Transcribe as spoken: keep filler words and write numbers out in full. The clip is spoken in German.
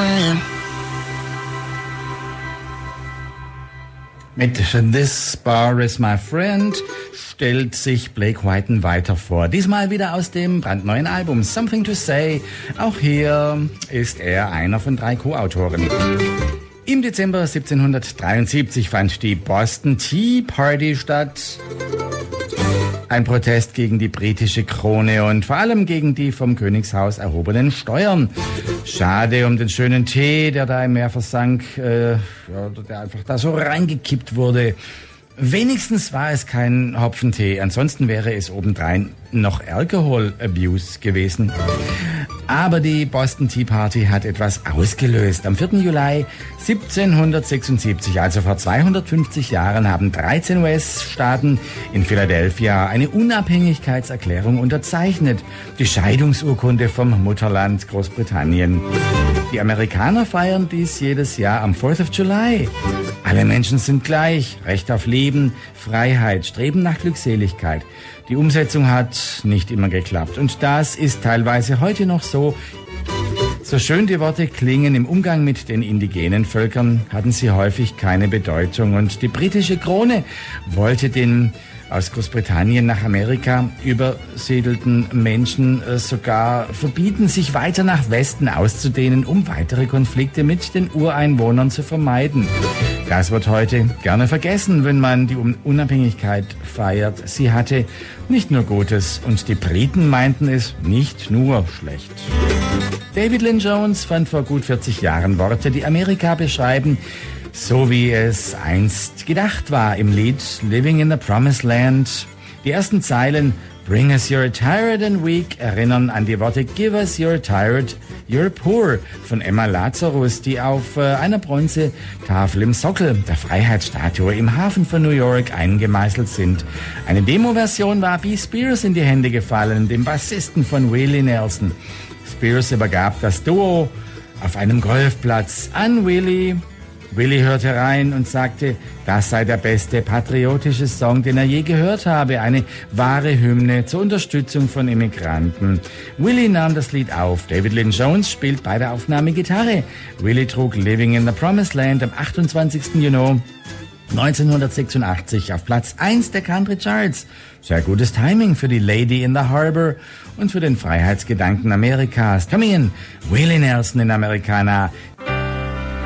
friend. Mit This Bar is My Friend stellt sich Blake Whiten weiter vor. Diesmal wieder aus dem brandneuen Album Something to Say. Auch hier ist er einer von drei Co-Autoren. Im Dezember siebzehnhundertdreiundsiebzig fand die Boston Tea Party statt. Ein Protest gegen die britische Krone und vor allem gegen die vom Königshaus erhobenen Steuern. Schade um den schönen Tee, der da im Meer versank, äh, ja, der einfach da so reingekippt wurde. Wenigstens war es kein Hopfentee, ansonsten wäre es obendrein noch Alkohol-Abuse gewesen. Aber die Boston Tea Party hat etwas ausgelöst. Am vierten Juli siebzehnhundertsechsundsiebzig, also vor zweihundertfünfzig Jahren, haben dreizehn U S-Staaten in Philadelphia eine Unabhängigkeitserklärung unterzeichnet. Die Scheidungsurkunde vom Mutterland Großbritannien. Die Amerikaner feiern dies jedes Jahr am fourth of July. Alle Menschen sind gleich. Recht auf Leben, Freiheit, Streben nach Glückseligkeit. Die Umsetzung hat nicht immer geklappt. Und das ist teilweise heute noch so. So schön die Worte klingen, im Umgang mit den indigenen Völkern hatten sie häufig keine Bedeutung. Und die britische Krone wollte den aus Großbritannien nach Amerika übersiedelten Menschen sogar verbieten, sich weiter nach Westen auszudehnen, um weitere Konflikte mit den Ureinwohnern zu vermeiden. Das wird heute gerne vergessen, wenn man die Unabhängigkeit feiert. Sie hatte nicht nur Gutes und die Briten meinten es nicht nur schlecht. David Lynn Jones fand vor gut vierzig Jahren Worte, die Amerika beschreiben, so wie es einst gedacht war im Lied Living in the Promised Land. Die ersten Zeilen Bring us your tired and weak erinnern an die Worte Give us your tired, you're poor von Emma Lazarus, die auf äh, einer Bronzetafel im Sockel der Freiheitsstatue im Hafen von New York eingemeißelt sind. Eine Demo-Version war B. Spears in die Hände gefallen, dem Bassisten von Willie Nelson. Spears übergab das Duo auf einem Golfplatz an Willie. Willie hörte rein und sagte, das sei der beste patriotische Song, den er je gehört habe. Eine wahre Hymne zur Unterstützung von Immigranten. Willie nahm das Lied auf. David Lynn Jones spielt bei der Aufnahme Gitarre. Willie trug Living in the Promised Land am achtundzwanzigsten Juni neunzehnhundertsechsundachtzig auf Platz eins der Country Charts. Sehr gutes Timing für die Lady in the Harbor und für den Freiheitsgedanken Amerikas. Come in, Willie Nelson in Americana,